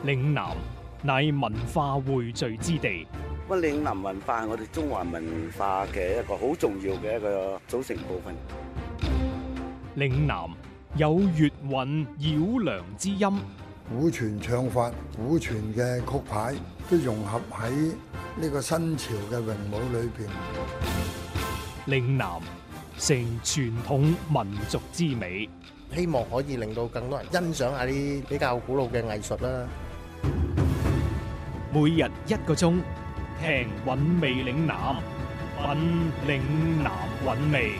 嶺南乃文化匯聚之地。 嶺南文化係我哋中華文化嘅一個好重要嘅一個組成部分。 嶺南有粵韻繞梁之音， 古傳唱法、古傳嘅曲牌都融合喺呢個新潮嘅詠舞裏邊。 嶺南成傳統民族之美， 希望可以令到更多人欣賞下啲比較古老嘅藝術啦。 每日1個鐘，聽韻味嶺南，品嶺南韻味。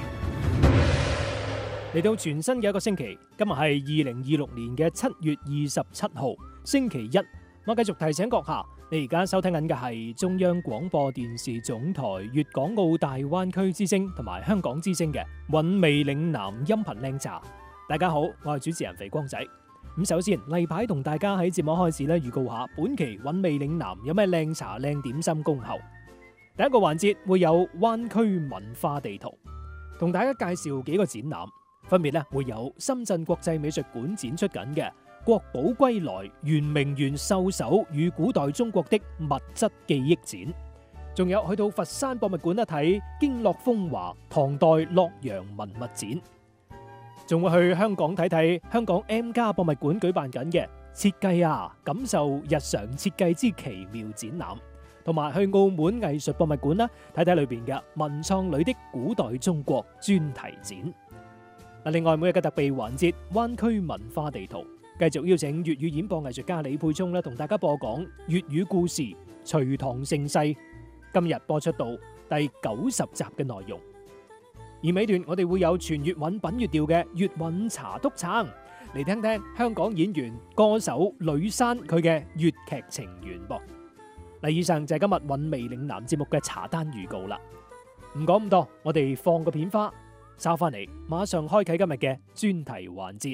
嚟到全新嘅一個星期，今日係2026年嘅7月27號，星期一。我繼續提醒閣下，你而家收聽緊嘅係中央廣播電視總台粵港澳大灣區之聲同埋香港之聲嘅韻味嶺南音頻靚茶。大家好，我係主持人肥光仔。咁首先例牌同大家喺節目開始咧預告下，本期韻味嶺南有咩靚茶靚點心恭候。第一個環節會有灣區文化地圖，同大家介紹幾個展覽，分別咧會有深圳國際美術館展出緊嘅國寶歸來圓明園獸首與古代中國的物質記憶展，仲有去到佛山博物館一睇經絡風華唐代洛陽文物展，仲會去香港睇睇香港 M+ 博物館舉辦緊嘅設計啊，感受日常設計之奇妙展覽，同埋去澳門藝術博物館啦，睇睇裏邊嘅文創裏的古代中國專題展。另外每日嘅特備環節灣區文化地圖，繼續邀請粵語演播藝術家李佩聰咧，同大家播講粵語故事《隋唐盛世》，今日播出到第90集嘅內容。而尾段我哋會有全粵韻品粵調嘅粵韻茶篤撐，嚟聽聽香港演員歌手呂珊佢嘅粵劇情緣噃。嗱，以上就係今日韻味嶺南節目嘅茶單預告啦。唔講咁多，我哋放個片花，稍翻嚟馬上開啟今日嘅專題環節。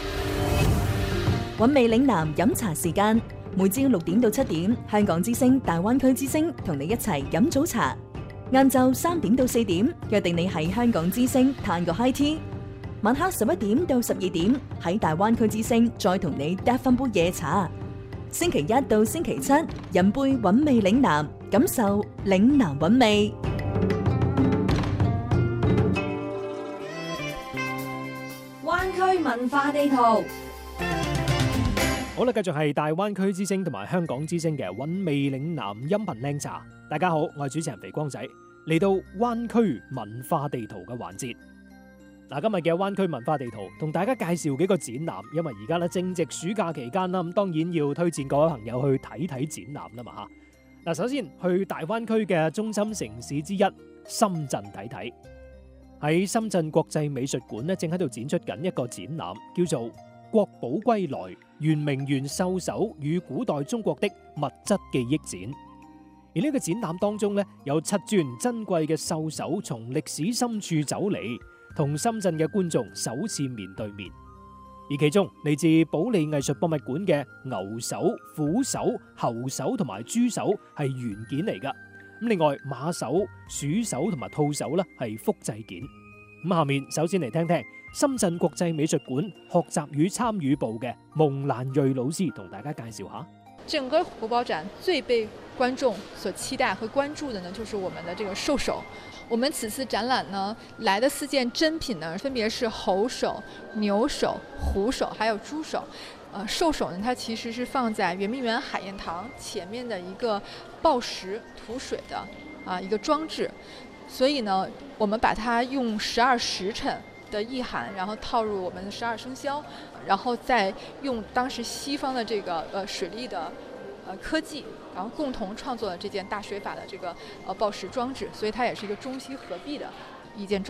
韻味嶺南飲茶時間，每朝6點到7點，香港之聲、大灣區之聲同你一齊飲早茶。晏晝3點到4點，約定你喺香港之聲嘆個 high tea。晚黑11點到12點，喺大灣區之聲再同你嗒翻杯夜茶。星期一到星期七，飲杯韻味嶺南，感受嶺南韻味。 灣區文化地圖。 好啦，繼續係大灣區之聲同埋香港之聲嘅韻味嶺南音頻靚茶。大家好，我係主持人肥光仔，嚟到灣區文化地圖嘅環節。嗱，今日嘅灣區文化地圖同大家介紹幾個展覽，因為而家咧正值暑假期間啦，咁當然要推薦各位朋友去睇睇展覽啦嘛吓。嗱，首先去大灣區嘅中心城市之一深圳睇睇。喺深圳國際美術館咧，正喺度展出緊一個展覽，叫做國寶歸來圓明園獸首與古代中國的物質記憶展。而呢個展覽當中咧，有7尊珍貴嘅獸首從歷史深處走嚟，同深圳嘅觀眾首次面對面。而其中嚟自保利藝術博物館嘅牛首、虎首、猴首同埋豬首係原件嚟噶。咁另外馬首、鼠首同埋兔首咧係複製件。咁下面首先嚟聽聽深圳國際美術館學習與參與部嘅蒙蘭瑞老師同大家介紹下。 整個國寶展最被觀眾所期待和關注的呢，就是我們的這個獸首。我們此次展覽呢，來的4件珍品呢，分別是猴首、牛首、虎首，還有豬首。獸首呢，它其實是放在圓明園海晏堂前面的一個抱石吐水的一個裝置，所以呢，我們把它用12時辰的意涵，然後套入我們的12生肖，然後再用當時西方的這個水利的科技，然後共同創作了這件大水法的這個抱石裝置，所以它也是一個中西合璧的一件裝置。